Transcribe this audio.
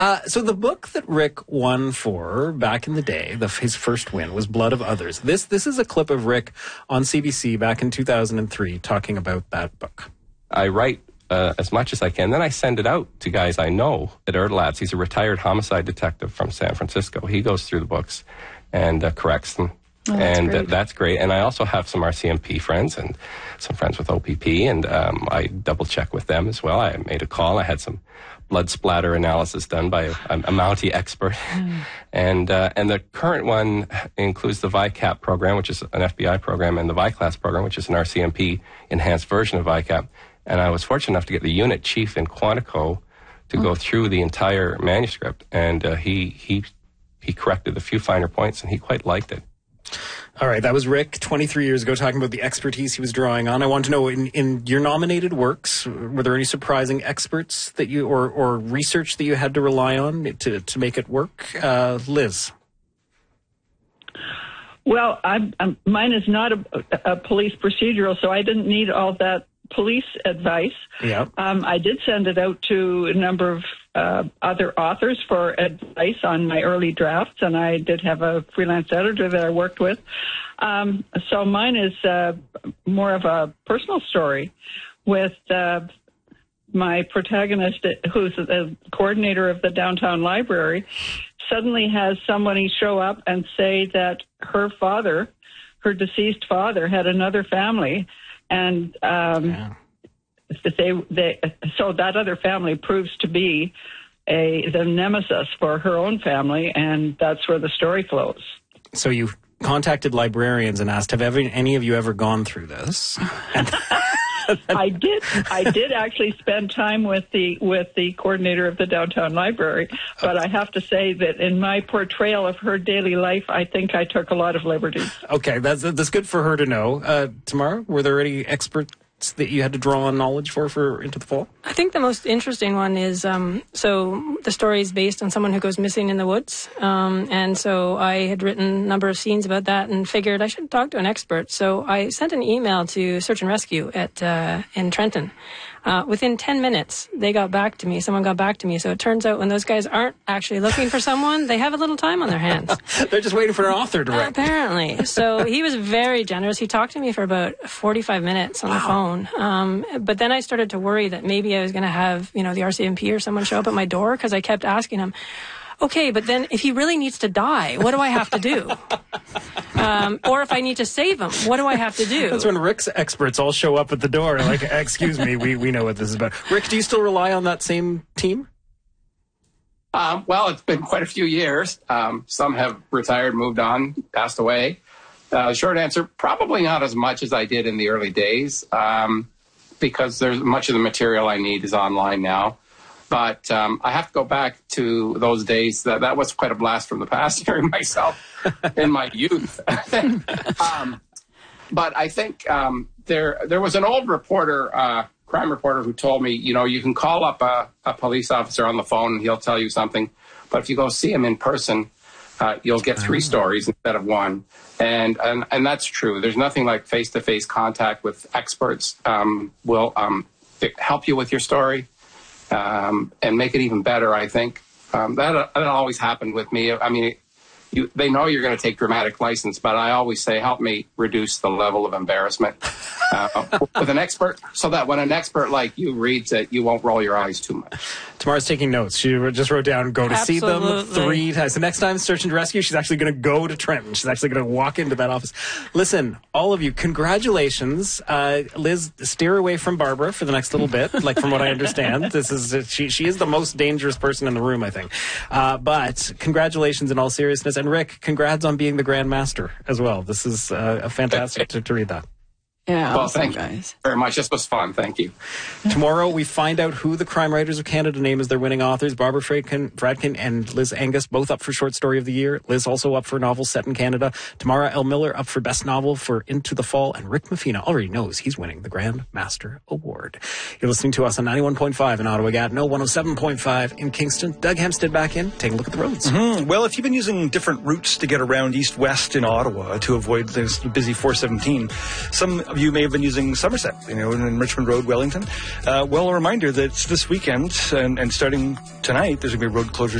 So the book that Rick won for back in the day, his first win, was Blood of Others. This is a clip of Rick on CBC back in 2003 talking about that book. I write as much as I can. Then I send it out to guys I know at Erdelats. He's a retired homicide detective from San Francisco. He goes through the books and corrects them. Oh, that's great. And I also have some RCMP friends and some friends with OPP, and I double check with them as well. I made a call. I had some blood splatter analysis done by a Mountie expert. And the current one includes the VICAP program, which is an FBI program, and the VICLASS program, which is an RCMP enhanced version of VICAP. And I was fortunate enough to get the unit chief in Quantico to go through the entire manuscript, and he corrected a few finer points, and he quite liked it. All right, that was Rick 23 years ago talking about the expertise he was drawing on. I want to know, in your nominated works, were there any surprising experts that you or research that you had to rely on to make it work? Liz? Well, mine is not a police procedural, so I didn't need all that police advice. Yeah. I did send it out to a number of other authors for advice on my early drafts, and I did have a freelance editor that I worked with. So mine is more of a personal story with my protagonist, who's the coordinator of the downtown library, suddenly has somebody show up and say that her deceased father, had another family. And so that other family proves to be the nemesis for her own family, and that's where the story flows. So you contacted librarians and asked, have any of you ever gone through this? I did actually spend time with the coordinator of the downtown library, but I have to say that in my portrayal of her daily life, I think I took a lot of liberties. Okay, that's good for her to know. Tamara, were there any experts that you had to draw on knowledge for Into the Fall? I think the most interesting one is, so the story is based on someone who goes missing in the woods. And so I had written a number of scenes about that and figured I should talk to an expert. So I sent an email to Search and Rescue in Trenton. Within 10 minutes, they got back to me. Someone got back to me. So it turns out when those guys aren't actually looking for someone, they have a little time on their hands. They're just waiting for an author to write. Apparently. So he was very generous. He talked to me for about 45 minutes on the phone. But then I started to worry that maybe I was going to have, the RCMP or someone show up at my door, because I kept asking him, okay, but then if he really needs to die, what do I have to do? Or if I need to save him, what do I have to do? That's when Rick's experts all show up at the door like, excuse me, we know what this is about. Rick, do you still rely on that same team? Well, it's been quite a few years. Some have retired, moved on, passed away. Short answer, probably not as much as I did in the early days, because there's much of the material I need is online now. But I have to go back to those days. That was quite a blast from the past, hearing myself in my youth. But I think there was an old reporter, crime reporter, who told me, you can call up a police officer on the phone and he'll tell you something. But if you go see him in person, you'll get 3 stories instead of 1. And that's true. There's nothing like face-to-face contact with experts will help you with your story. And make it even better, I think. That always happened with me. I mean, they know you're going to take dramatic license, but I always say, help me reduce the level of embarrassment with an expert, so that when an expert like you reads it, you won't roll your eyes too much. Tamara's taking notes. She just wrote down, go to see them 3 times. So next time, Search and Rescue, she's actually going to go to Trenton. She's actually going to walk into that office. Listen, all of you, congratulations. Liz, steer away from Barbara for the next little bit, like from what I understand. This is she is the most dangerous person in the room, I think. But congratulations in all seriousness. And Rick, congrats on being the Grand Master as well. This is fantastic to read that. Yeah, well, awesome, thank you very much. This was fun. Thank you. Tomorrow, we find out who the Crime Writers of Canada name as their winning authors. Barbara Fradkin and Liz Angus, both up for Short Story of the Year. Liz also up for Novel Set in Canada. Tamara L. Miller up for Best Novel for Into the Fall. And Rick Mafina already knows he's winning the Grand Master Award. You're listening to us on 91.5 in Ottawa, Gatineau, 107.5 in Kingston. Doug Hempstead back in. Take a look at the roads. Mm-hmm. Well, if you've been using different routes to get around east-west in Ottawa to avoid this busy 417, some of you may have been using Somerset, in Richmond Road, Wellington. Well, a reminder that it's this weekend, and starting tonight, there's going to be road closures